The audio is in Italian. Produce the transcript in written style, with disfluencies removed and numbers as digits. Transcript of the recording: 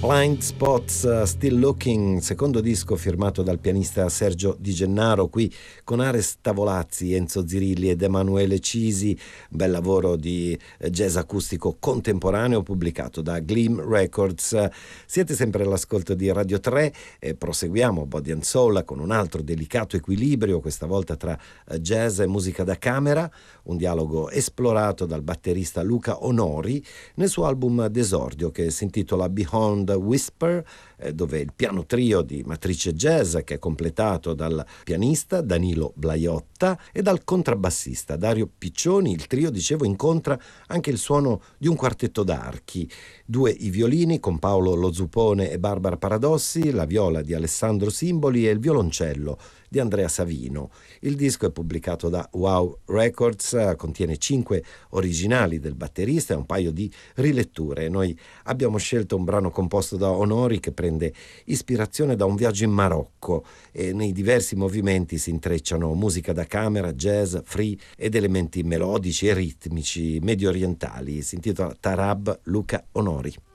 Blind Spots, Still Looking, secondo disco firmato dal pianista Sergio Di Gennaro, qui con Ares Tavolazzi, Enzo Zirilli ed Emanuele Cisi, bel lavoro di jazz acustico contemporaneo pubblicato da Gleam Records. Siete sempre all'ascolto di Radio 3 e proseguiamo Body and Soul con un altro delicato equilibrio, questa volta tra jazz e musica da camera, un dialogo esplorato dal batterista Luca Onori nel suo album d'esordio che si intitola Beyond Whisper, dove il piano trio di matrice jazz, che è completato dal pianista Danilo Blaiotta e dal contrabbassista Dario Piccioni. Il trio, dicevo, incontra anche il suono di un quartetto d'archi, due i violini con Paolo Lozupone e Barbara Paradossi, la viola di Alessandro Simboli e il violoncello di Andrea Savino. Il disco è pubblicato da Wow Records, contiene 5 originali del batterista e un paio di riletture. Noi abbiamo scelto un brano composto da Onori che prende ispirazione da un viaggio in Marocco e nei diversi movimenti si intrecciano musica da camera, jazz, free ed elementi melodici e ritmici medio orientali. Si intitola Tarab, Luca Onori.